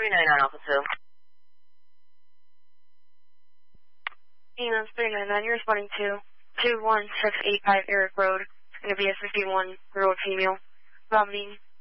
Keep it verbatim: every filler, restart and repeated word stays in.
three nine nine Alpha two. Enos three nine nine, you're responding to two one six eight five Eric Road. It's going to be a fifty-one-year-old female vomiting